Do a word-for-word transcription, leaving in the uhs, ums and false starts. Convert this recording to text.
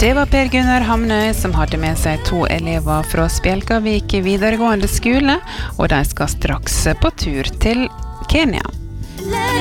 Det var Per Gunnar Hamnøy som hadde med seg to elever fra Spjelkavik videregående skole, og de skal straks på tur til Kenya.